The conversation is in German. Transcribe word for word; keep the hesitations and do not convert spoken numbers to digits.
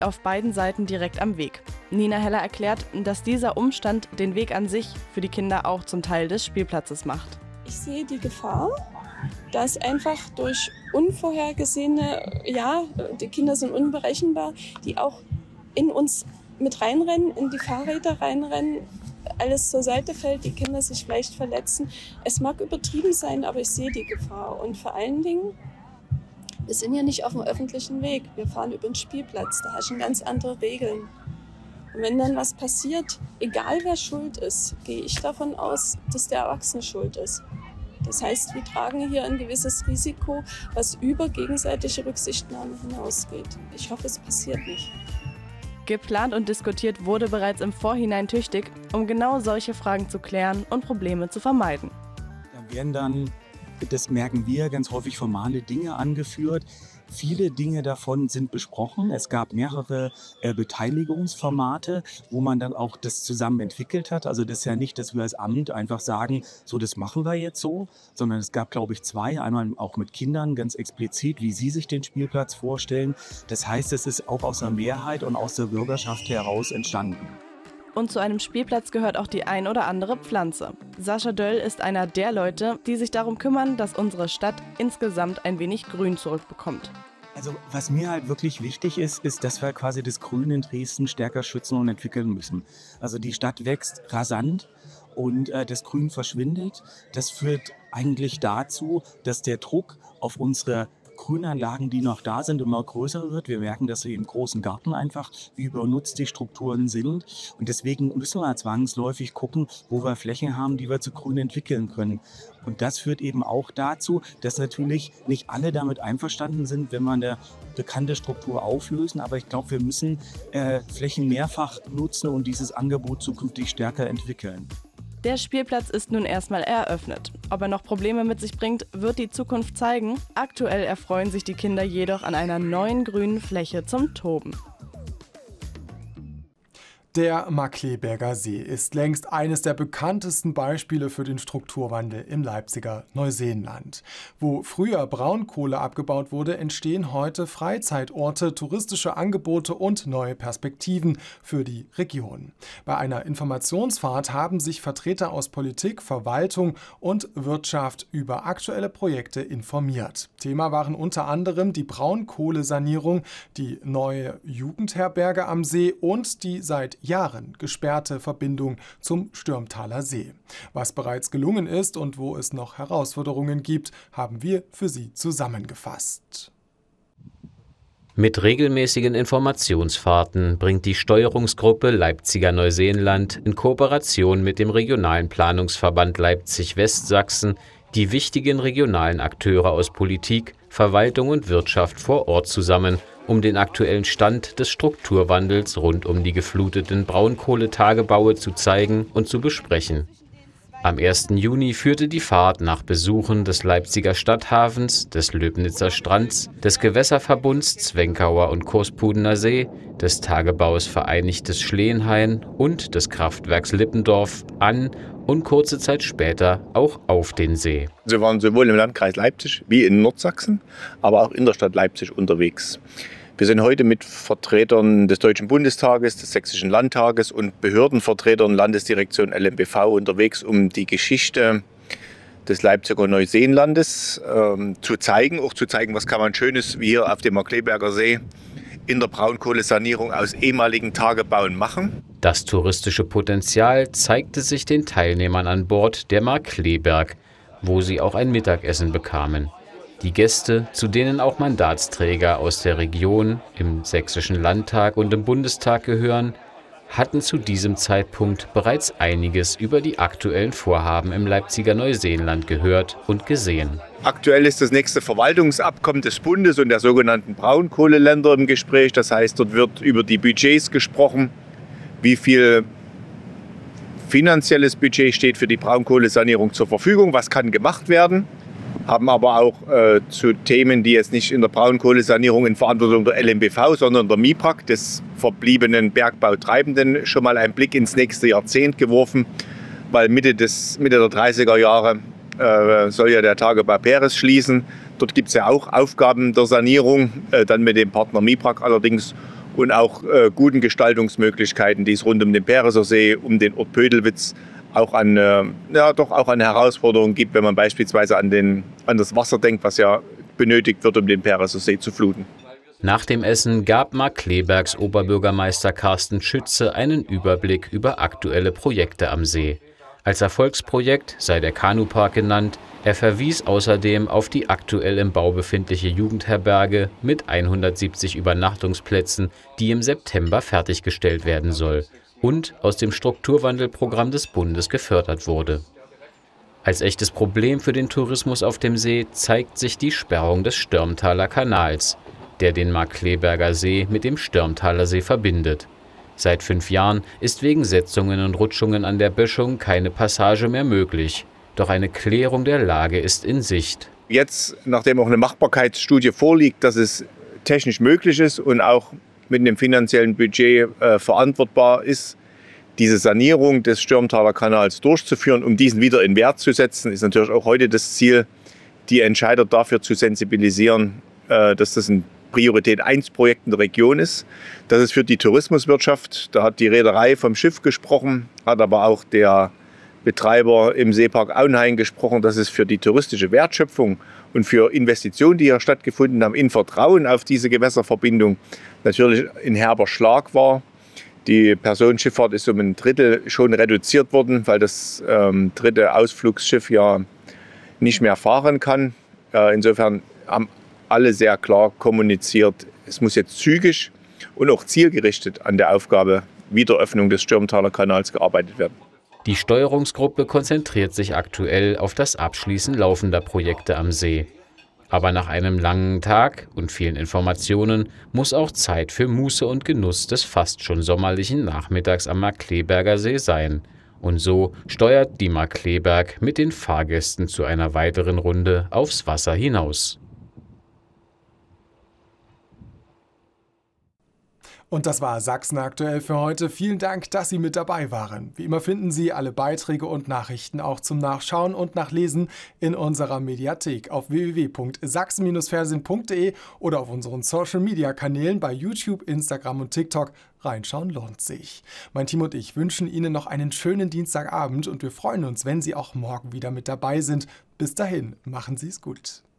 auf beiden Seiten direkt am Weg. Nina Heller erklärt, dass dieser Umstand den Weg an sich für die Kinder auch zum Teil des Spielplatzes macht. Ich sehe die Gefahr, dass einfach durch unvorhergesehene, ja, die Kinder sind unberechenbar, die auch in uns mit reinrennen, in die Fahrräder reinrennen, alles zur Seite fällt, die Kinder sich vielleicht verletzen. Es mag übertrieben sein, aber ich sehe die Gefahr. Und vor allen Dingen, wir sind ja nicht auf dem öffentlichen Weg. Wir fahren über den Spielplatz, da herrschen ganz andere Regeln. Und wenn dann was passiert, egal wer schuld ist, gehe ich davon aus, dass der Erwachsene schuld ist. Das heißt, wir tragen hier ein gewisses Risiko, was über gegenseitige Rücksichtnahme hinausgeht. Ich hoffe, es passiert nicht. Geplant und diskutiert wurde bereits im Vorhinein tüchtig, um genau solche Fragen zu klären und Probleme zu vermeiden. Da werden dann, das merken wir, ganz häufig formale Dinge angeführt. Viele Dinge davon sind besprochen. Es gab mehrere äh, Beteiligungsformate, wo man dann auch das zusammen entwickelt hat. Also das ist ja nicht, dass wir als Amt einfach sagen, so das machen wir jetzt so, sondern es gab, glaube ich, zwei. Einmal auch mit Kindern ganz explizit, wie sie sich den Spielplatz vorstellen. Das heißt, es ist auch aus der Mehrheit und aus der Bürgerschaft heraus entstanden. Und zu einem Spielplatz gehört auch die ein oder andere Pflanze. Sascha Döll ist einer der Leute, die sich darum kümmern, dass unsere Stadt insgesamt ein wenig Grün zurückbekommt. Also was mir halt wirklich wichtig ist, ist, dass wir quasi das Grün in Dresden stärker schützen und entwickeln müssen. Also die Stadt wächst rasant und äh, das Grün verschwindet. Das führt eigentlich dazu, dass der Druck auf unsere Grünanlagen, die noch da sind, immer größer wird. Wir merken, dass sie im großen Garten einfach, wie übernutzt die Strukturen sind. Und deswegen müssen wir zwangsläufig gucken, wo wir Flächen haben, die wir zu Grün entwickeln können. Und das führt eben auch dazu, dass natürlich nicht alle damit einverstanden sind, wenn wir eine bekannte Struktur auflösen. Aber ich glaube, wir müssen äh, Flächen mehrfach nutzen und dieses Angebot zukünftig stärker entwickeln. Der Spielplatz ist nun erstmal eröffnet. Ob er noch Probleme mit sich bringt, wird die Zukunft zeigen. Aktuell erfreuen sich die Kinder jedoch an einer neuen grünen Fläche zum Toben. Der Markkleeberger See ist längst eines der bekanntesten Beispiele für den Strukturwandel im Leipziger Neuseenland. Wo früher Braunkohle abgebaut wurde, entstehen heute Freizeitorte, touristische Angebote und neue Perspektiven für die Region. Bei einer Informationsfahrt haben sich Vertreter aus Politik, Verwaltung und Wirtschaft über aktuelle Projekte informiert. Thema waren unter anderem die Braunkohlesanierung, die neue Jugendherberge am See und die seit Jahren gesperrte Verbindung zum Stürmtaler See. Was bereits gelungen ist und wo es noch Herausforderungen gibt, haben wir für Sie zusammengefasst. Mit regelmäßigen Informationsfahrten bringt die Steuerungsgruppe Leipziger Neuseenland in Kooperation mit dem regionalen Planungsverband Leipzig-Westsachsen die wichtigen regionalen Akteure aus Politik, Verwaltung und Wirtschaft vor Ort zusammen, um den aktuellen Stand des Strukturwandels rund um die gefluteten Braunkohletagebaue zu zeigen und zu besprechen. Am ersten Juni führte die Fahrt nach Besuchen des Leipziger Stadthafens, des Löbnitzer Strands, des Gewässerverbunds Zwenkauer und Kurspudener See, des Tagebaus Vereinigtes Schleenhain und des Kraftwerks Lippendorf an und kurze Zeit später auch auf den See. Wir waren sowohl im Landkreis Leipzig wie in Nordsachsen, aber auch in der Stadt Leipzig unterwegs. Wir sind heute mit Vertretern des Deutschen Bundestages, des Sächsischen Landtages und Behördenvertretern Landesdirektion L M B V unterwegs, um die Geschichte des Leipziger Neuseenlandes ähm, zu zeigen, auch zu zeigen, was kann man Schönes wie hier auf dem Markkleeberger See in der Braunkohlesanierung aus ehemaligen Tagebauen machen. Das touristische Potenzial zeigte sich den Teilnehmern an Bord der Markkleeberg, wo sie auch ein Mittagessen bekamen. Die Gäste, zu denen auch Mandatsträger aus der Region, im Sächsischen Landtag und im Bundestag gehören, hatten zu diesem Zeitpunkt bereits einiges über die aktuellen Vorhaben im Leipziger Neuseenland gehört und gesehen. Aktuell ist das nächste Verwaltungsabkommen des Bundes und der sogenannten Braunkohleländer im Gespräch. Das heißt, dort wird über die Budgets gesprochen, wie viel finanzielles Budget steht für die Braunkohlesanierung zur Verfügung, was kann gemacht werden. Haben aber auch äh, zu Themen, die jetzt nicht in der Braunkohlesanierung in Verantwortung der L M B V, sondern der MIPRAG, des verbliebenen Bergbautreibenden, schon mal einen Blick ins nächste Jahrzehnt geworfen, weil Mitte, des, Mitte der dreißiger Jahre äh, soll ja der Tagebau Peres schließen. Dort gibt es ja auch Aufgaben der Sanierung, äh, dann mit dem Partner MIPRAG allerdings. und auch äh, guten Gestaltungsmöglichkeiten, die es rund um den Pereser See, um den Ort Pödelwitz auch an, äh, ja, doch auch an Herausforderungen gibt, wenn man beispielsweise an, den, an das Wasser denkt, was ja benötigt wird, um den Pereser See zu fluten. Nach dem Essen gab Markkleebergs Oberbürgermeister Carsten Schütze einen Überblick über aktuelle Projekte am See. Als Erfolgsprojekt sei der Kanupark genannt. Er verwies außerdem auf die aktuell im Bau befindliche Jugendherberge mit hundertsiebzig Übernachtungsplätzen, die im September fertiggestellt werden soll und aus dem Strukturwandelprogramm des Bundes gefördert wurde. Als echtes Problem für den Tourismus auf dem See zeigt sich die Sperrung des Stürmtaler Kanals, der den Markkleeberger See mit dem Stürmtaler See verbindet. Seit fünf Jahren ist wegen Setzungen und Rutschungen an der Böschung keine Passage mehr möglich. Doch eine Klärung der Lage ist in Sicht. Jetzt, nachdem auch eine Machbarkeitsstudie vorliegt, dass es technisch möglich ist und auch mit einem finanziellen Budget äh, verantwortbar ist, diese Sanierung des Stürmtaler Kanals durchzuführen, um diesen wieder in Wert zu setzen, ist natürlich auch heute das Ziel, die Entscheider dafür zu sensibilisieren, äh, dass das ein Priorität eins Projekt in der Region ist. Das ist für die Tourismuswirtschaft, da hat die Reederei vom Schiff gesprochen, hat aber auch der Betreiber im Seepark Auenhain gesprochen, dass es für die touristische Wertschöpfung und für Investitionen, die hier stattgefunden haben, in Vertrauen auf diese Gewässerverbindung natürlich ein herber Schlag war. Die Personenschifffahrt ist um ein Drittel schon reduziert worden, weil das ähm, dritte Ausflugsschiff ja nicht mehr fahren kann. Äh, insofern haben alle sehr klar kommuniziert, es muss jetzt zügig und auch zielgerichtet an der Aufgabe Wiederöffnung des Stürmtaler Kanals gearbeitet werden. Die Steuerungsgruppe konzentriert sich aktuell auf das Abschließen laufender Projekte am See. Aber nach einem langen Tag und vielen Informationen muss auch Zeit für Muße und Genuss des fast schon sommerlichen Nachmittags am Markkleeberger See sein. Und so steuert die Markkleeberg mit den Fahrgästen zu einer weiteren Runde aufs Wasser hinaus. Und das war Sachsen aktuell für heute. Vielen Dank, dass Sie mit dabei waren. Wie immer finden Sie alle Beiträge und Nachrichten auch zum Nachschauen und Nachlesen in unserer Mediathek auf w w w punkt sachsen Bindestrich fernsehen punkt de oder auf unseren Social-Media-Kanälen bei YouTube, Instagram und TikTok. Reinschauen lohnt sich. Mein Team und ich wünschen Ihnen noch einen schönen Dienstagabend und wir freuen uns, wenn Sie auch morgen wieder mit dabei sind. Bis dahin, machen Sie es gut.